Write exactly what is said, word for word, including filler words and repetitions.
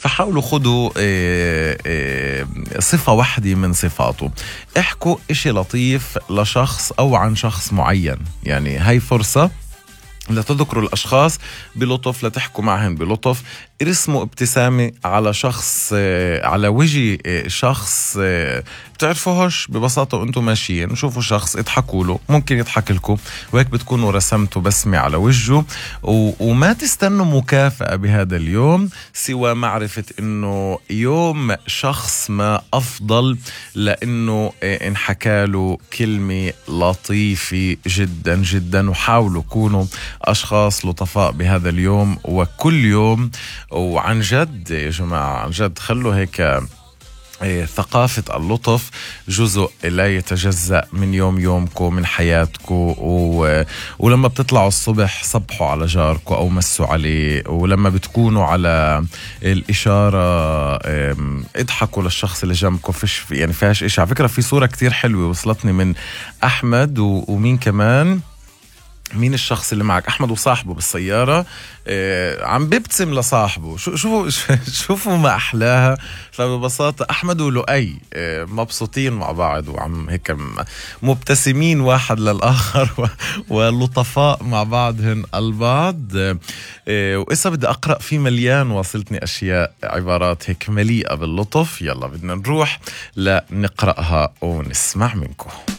فحاولوا خدوا آه، آه، صفة واحدة من صفاته. احكوا إشي لطيف لشخص أو عن شخص معين، يعني هاي فرصة لتذكروا الأشخاص بلطف، لتحكوا معهم بلطف. ارسموا ابتسامة على شخص، على وجه شخص بتعرفوهش ببساطة وانتم ماشيين، شوفوا شخص اضحكوا له، ممكن يضحك لكم، وهيك بتكونوا رسمتوا بسمة على وجهه. وما تستنوا مكافأة بهذا اليوم سوى معرفة انه يوم شخص ما أفضل لأنه انحكى له كلمة لطيفة جدا جدا. وحاولوا كونوا أشخاص لطفاء بهذا اليوم وكل يوم. وعن جد يا جماعة، عن جد خلوا هيك ثقافة اللطف جزء لا يتجزأ من يوم يومكم، من حياتكم. و... ولما بتطلعوا الصبح صبحوا على جاركم أو مسوا عليه، ولما بتكونوا على الإشارة اضحكوا للشخص اللي جنبكم. فيش يعني فيهاش إشي. على فكرة في صورة كتير حلوة وصلتني من أحمد و... ومين كمان، مين الشخص اللي معك؟ أحمد وصاحبه بالسيارة، آه عم بيبتسم لصاحبه. شو شوفوا شوفوا ما أحلاها. فببساطة أحمد ولؤي آه مبسوطين مع بعض، وعم هيك مبتسمين واحد للآخر ولطفاء مع بعضهن البعض. آه وإسا بدي أقرأ في مليان، واصلتني أشياء عبارات هيك مليئة باللطف. يلا بدنا نروح لنقرأها ونسمع منكم.